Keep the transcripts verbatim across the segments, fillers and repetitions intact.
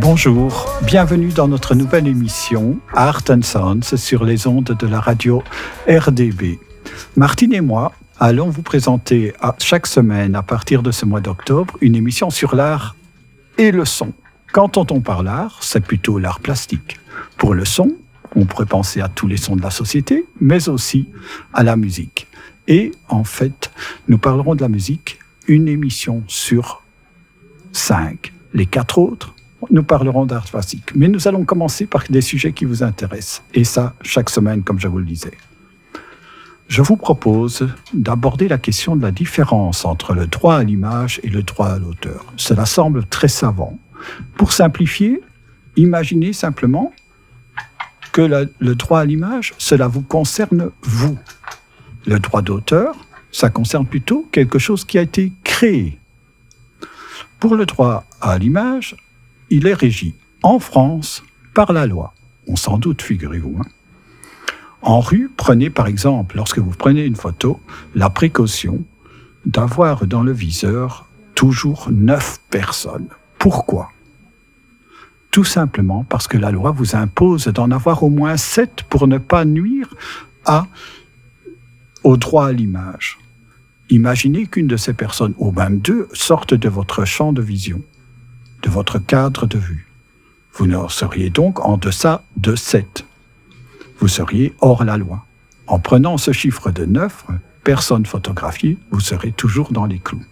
Bonjour, bienvenue dans notre nouvelle émission Art and Sounds sur les ondes de la radio R D B. Martine et moi allons vous présenter à chaque semaine, à partir de ce mois d'octobre, une émission sur l'art et le son. Quand on parle art, c'est plutôt l'art plastique. Pour le son, on pourrait penser à tous les sons de la société, mais aussi à la musique. Et en fait, nous parlerons de la musique, une émission sur cinq. Les quatre autres, nous parlerons d'art plastique. Mais nous allons commencer par des sujets qui vous intéressent. Et ça, chaque semaine, comme je vous le disais. Je vous propose d'aborder la question de la différence entre le droit à l'image et le droit à l'auteur. Cela semble très savant. Pour simplifier, imaginez simplement que la, le droit à l'image, cela vous concerne vous. Le droit d'auteur, ça concerne plutôt quelque chose qui a été créé. Pour le droit à l'image, il est régi en France par la loi. On s'en doute, figurez-vous. Hein. En rue, prenez par exemple, lorsque vous prenez une photo, la précaution d'avoir dans le viseur toujours neuf personnes. Pourquoi ? Tout simplement parce que la loi vous impose d'en avoir au moins sept pour ne pas nuire à, au droit à l'image. Imaginez qu'une de ces personnes, ou même deux, sortent de votre champ de vision, de votre cadre de vue. Vous ne seriez donc en deçà de sept. Vous seriez hors la loi. En prenant ce chiffre de neuf, personnes photographiées, vous serez toujours dans les clous.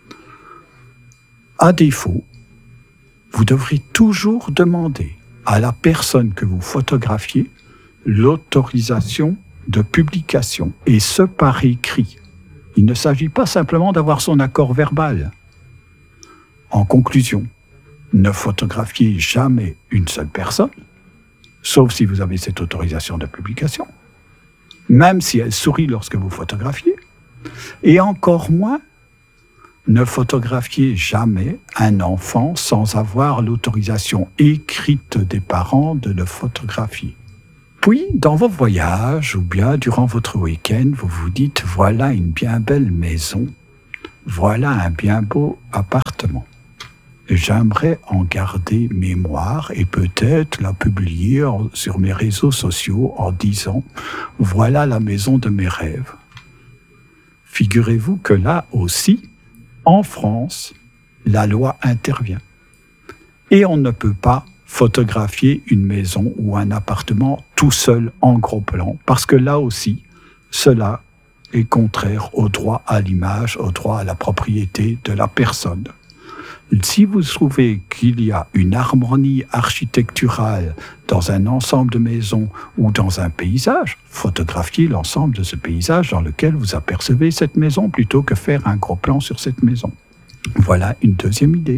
À défaut, vous devrez toujours demander à la personne que vous photographiez l'autorisation de publication, et ce par écrit. Il ne s'agit pas simplement d'avoir son accord verbal. En conclusion, ne photographiez jamais une seule personne, sauf si vous avez cette autorisation de publication, même si elle sourit lorsque vous photographiez, et encore moins, ne photographiez jamais un enfant sans avoir l'autorisation écrite des parents de le photographier. Puis, dans vos voyages ou bien durant votre week-end, vous vous dites « voilà une bien belle maison, voilà un bien beau appartement. J'aimerais en garder mémoire et peut-être la publier en, sur mes réseaux sociaux en disant « voilà la maison de mes rêves ». Figurez-vous que là aussi, en France, la loi intervient. Et on ne peut pas photographier une maison ou un appartement tout seul en gros plan, parce que là aussi, cela est contraire au droit à l'image, au droit à la propriété de la personne. Si vous trouvez qu'il y a une harmonie architecturale dans un ensemble de maisons ou dans un paysage, photographiez l'ensemble de ce paysage dans lequel vous apercevez cette maison plutôt que faire un gros plan sur cette maison. Voilà une deuxième idée.